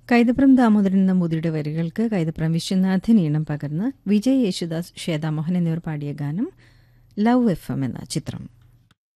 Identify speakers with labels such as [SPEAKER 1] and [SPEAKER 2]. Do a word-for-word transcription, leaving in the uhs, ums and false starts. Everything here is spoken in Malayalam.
[SPEAKER 1] കൈതപ്രം ദാമോദരൻ നമ്പൂതിരിയുടെ വരികൾക്ക് കൈതപ്രം വിശ്വനാഥൻ ഈണം പകർന്ന് വിജയ് യേശുദാസ്, ശ്വേതാമോഹൻ എന്നിവർ പാടിയ ഗാനം ലവ് എഫ് എം എന്ന ചിത്രം.